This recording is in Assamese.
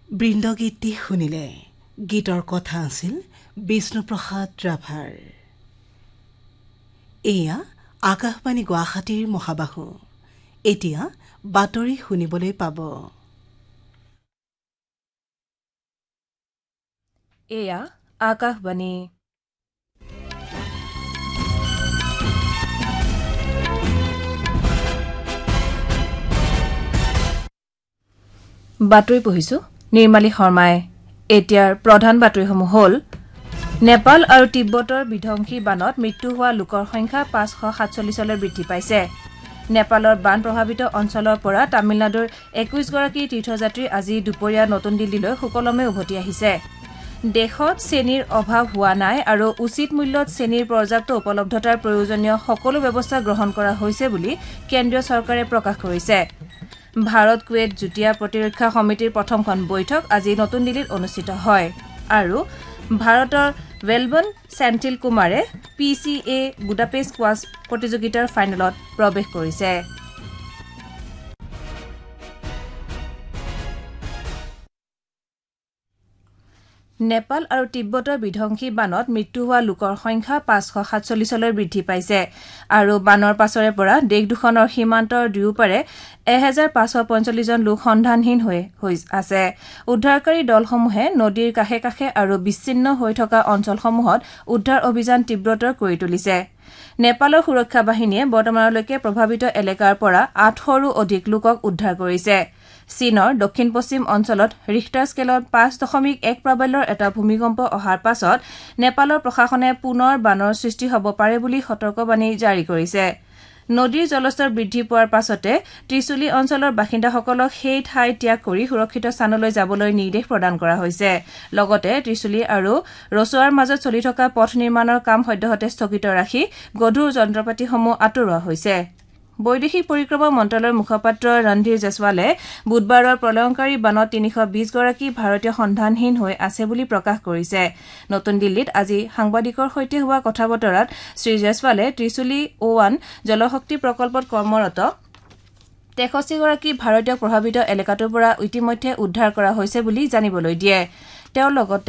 বৃন্দগীতটি শুনিলে গীতৰ কথা আছিল বিষ্ণুপ্ৰসাদ ৰাভাৰ। এয়া আকাশবাণী গুৱাহাটীৰ মহাবাহু। এতিয়া বাতৰি শুনিবলৈ পাব। এয়া আকাশবাণী। বাতৰি পঢ়িছো নিৰ্মালী শৰ্মাই। এতিয়াৰ প্ৰধান বাতৰিসমূহ হ'ল নেপাল আৰু তিব্বতৰ বিধ্বংসী বানত মৃত্যু হোৱা লোকৰ সংখ্যা ৫৪৭লৈ বৃদ্ধি পাইছে। নেপালৰ বান প্ৰভাৱিত অঞ্চলৰ পৰা তামিলনাডুৰ ২১গৰাকী তীৰ্থযাত্ৰী আজি দুপৰীয়া নতুন দিল্লীলৈ সুকলমে উভতি আহিছে। দেশত চেনীৰ অভাৱ হোৱা নাই আৰু উচিত মূল্যত চেনীৰ পৰ্যাপ্ত উপলব্ধতাৰ প্ৰয়োজনীয় সকলো ব্যৱস্থা গ্ৰহণ কৰা হৈছে বুলি কেন্দ্ৰীয় চৰকাৰে প্ৰকাশ কৰিছে। ভাৰত কুৱেত যুটীয়া প্ৰতিৰক্ষা সমিতিৰ প্ৰথমখন বৈঠক আজি নতুন দিল্লীত অনুষ্ঠিত হয়। আৰু ভাৰতৰ ৱেলবন চেণ্থিল কুমাৰে PCA বুদাপেষ্ট স্কোৱাছ প্ৰতিযোগিতাৰ ফাইনেলত প্ৰৱেশ কৰিছে। নেপাল আৰু তিব্বতৰ বিধ্বংসী বানত মৃত্যু হোৱা লোকৰ সংখ্যা ৫৪৭লৈ বৃদ্ধি পাইছে আৰু বানৰ পাছৰে পৰা দেশ দুখনৰ সীমান্তৰ দুয়োপাৰে ১৫৪৫ জন লোক সন্ধানহীন হৈ আছে। উদ্ধাৰকাৰী দলসমূহে নদীৰ কাষে কাষে আৰু বিচ্ছিন্ন হৈ থকা অঞ্চলসমূহত উদ্ধাৰ অভিযান তীব্ৰতৰ কৰি তুলিছে। নেপালৰ সুৰক্ষা বাহিনীয়ে বৰ্তমানলৈকে প্ৰভাৱিত এলেকাৰ পৰা ৮০০ৰো অধিক লোকক উদ্ধাৰ কৰিছে। চীনৰ দক্ষিণ পশ্চিম অঞ্চলত ৰিখটাৰ স্কেলত ৫.১ প্ৰাবল্যৰ এটা ভূমিকম্প অহাৰ পাছত নেপালৰ প্ৰশাসনে পুনৰ বানৰ সৃষ্টি হ'ব পাৰে বুলি সতৰ্কবাণী জাৰি কৰিছে। নদীৰ জলস্তৰ বৃদ্ধি পোৱাৰ পাছতে ত্ৰিচুলী অঞ্চলৰ বাসিন্দাসকলক সেই ঠাই ত্যাগ কৰি সুৰক্ষিত স্থানলৈ যাবলৈ নিৰ্দেশ প্ৰদান কৰা হৈছে। লগতে ত্ৰিচুলী আৰু ৰচোৱাৰ মাজত চলি থকা পথ নিৰ্মাণৰ কাম সদ্যহতে স্থগিত ৰাখি গধুৰ যন্ত্ৰপাতিসমূহ আঁতৰোৱা হৈছে। বৈদেশিক পৰিক্ৰমা মন্ত্ৰালয়ৰ মুখপাত্ৰ ৰণধীৰ জেছৱালে বুধবাৰৰ প্ৰলয়ংকাৰী বানত ৩২০গৰাকী ভাৰতীয় সন্ধানহীন হৈ আছে বুলি প্ৰকাশ কৰিছে। নতুন দিল্লীত আজি সাংবাদিকৰ সৈতে হোৱা কথা বতৰাত শ্ৰীজেছৱালে ত্ৰিচুলী O1 জলশক্তি প্ৰকল্পত কৰ্মৰত ৬৩গৰাকী ভাৰতীয়ক প্ৰভাৱিত এলেকাটোৰ পৰা ইতিমধ্যে উদ্ধাৰ কৰা হৈছে বুলি জানিবলৈ দিয়ে। তেওঁৰ লগতে